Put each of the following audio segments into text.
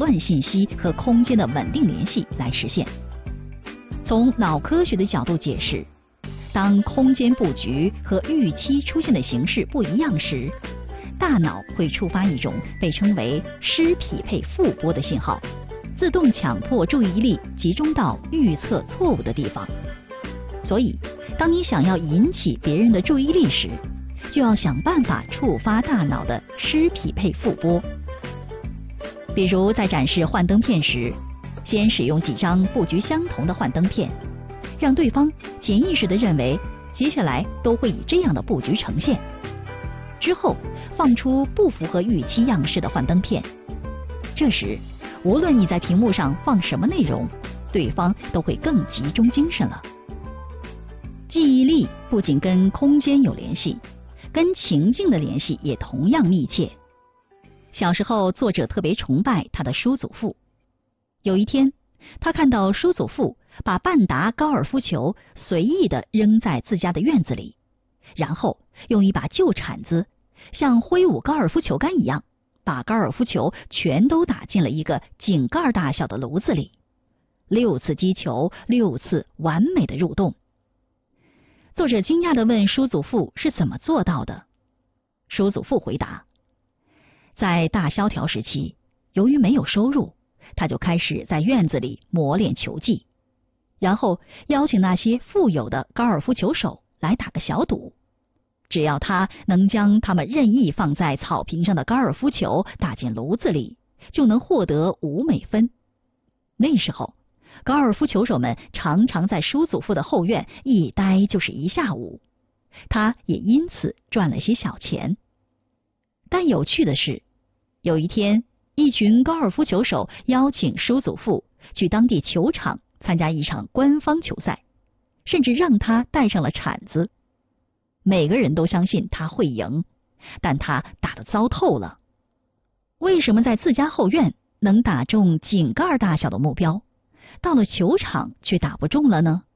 乱信息和空间的稳定联系来实现。从脑科学的角度解释，当空间布局和预期出现的形式不一样时，大脑会触发一种被称为失匹配负波的信号，自动强迫注意力集中到预测错误的地方。所以，当你想要引起别人的注意力时，就要想办法触发大脑的失匹配负波。比如在展示幻灯片时，先使用几张布局相同的幻灯片，让对方潜意识地认为接下来都会以这样的布局呈现。之后放出不符合预期样式的幻灯片，这时无论你在屏幕上放什么内容，对方都会更集中精神了。记忆力不仅跟空间有联系，跟情境的联系也同样密切。小时候，作者特别崇拜他的叔祖父。有一天，他看到叔祖父把半打高尔夫球随意地扔在自家的院子里，然后用一把旧铲子，像挥舞高尔夫球杆一样，把高尔夫球全都打进了一个井盖大小的炉子里。6次击球，6次完美的入洞。作者惊讶地问叔祖父是怎么做到的。叔祖父回答，在大萧条时期，由于没有收入，他就开始在院子里磨练球技，然后邀请那些富有的高尔夫球手来打个小赌，只要他能将他们任意放在草坪上的高尔夫球打进炉子里，就能获得5美分。那时候，高尔夫球手们常常在叔祖父的后院一待就是一下午，他也因此赚了些小钱。但有趣的是，有一天，一群高尔夫球手邀请叔祖父去当地球场参加一场官方球赛，甚至让他带上了铲子。每个人都相信他会赢，但他打得糟透了。为什么在自家后院能打中井盖大小的目标，到了球场却打不中了呢？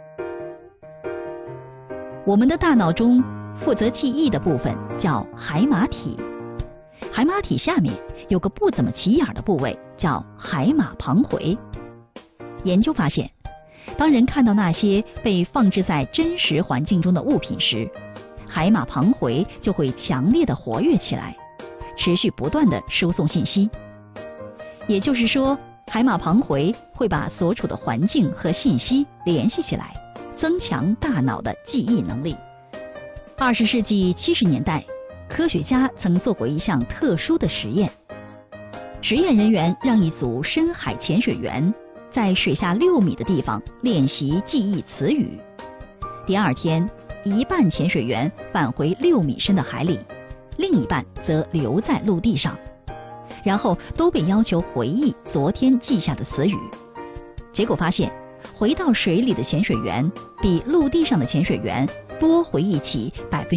我们的大脑中负责记忆的部分叫海马体，海马体下面有个不怎么起眼的部位叫海马旁回。研究发现，当人看到那些被放置在真实环境中的物品时，海马旁回就会强烈的活跃起来，持续不断的输送信息。也就是说，海马旁回会把所处的环境和信息联系起来，增强大脑的记忆能力。20世纪70年代，科学家曾做过一项特殊的实验。实验人员让一组深海潜水员在水下6米的地方练习记忆词语。第二天，一半潜水员返回6米深的海里，另一半则留在陆地上，然后都被要求回忆昨天记下的词语。结果发现，回到水里的潜水员比陆地上的潜水员多回忆起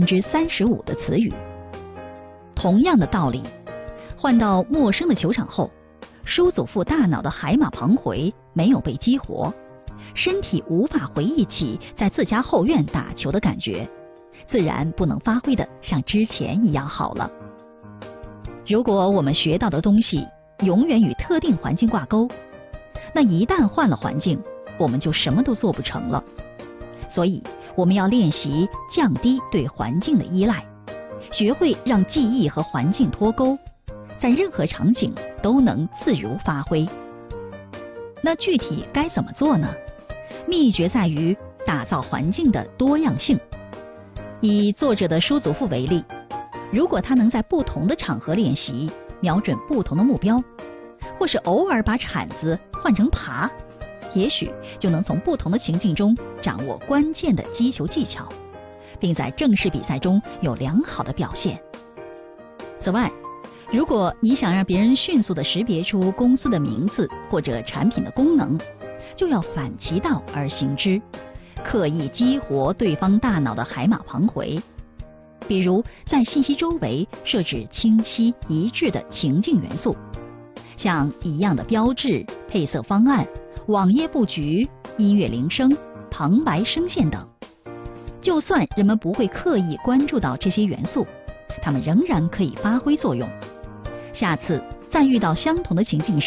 35%的词语。同样的道理，换到陌生的球场后，叔祖父大脑的海马旁回没有被激活，身体无法回忆起在自家后院打球的感觉，自然不能发挥的像之前一样好了。如果我们学到的东西永远与特定环境挂钩，那一旦换了环境，我们就什么都做不成了。所以我们要练习降低对环境的依赖，学会让记忆和环境脱钩，在任何场景都能自如发挥。那具体该怎么做呢？秘诀在于打造环境的多样性。以作者的叔祖父为例，如果他能在不同的场合练习，瞄准不同的目标，或是偶尔把铲子换成耙，也许就能从不同的情境中掌握关键的击球技巧，并在正式比赛中有良好的表现。此外，如果你想让别人迅速地识别出公司的名字或者产品的功能，就要反其道而行之，刻意激活对方大脑的海马旁回。比如在信息周围设置清晰一致的情境元素，像一样的标志、配色方案、网页布局、音乐铃声、旁白声线等。就算人们不会刻意关注到这些元素，它们仍然可以发挥作用。下次再遇到相同的情境时，